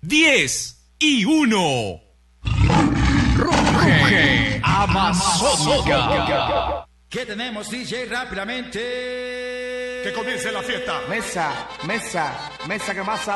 10 y 1. Ruge Amazónica. ¿Qué tenemos, DJ? Rápidamente. Que comience la fiesta. Mesa, mesa, mesa que masa.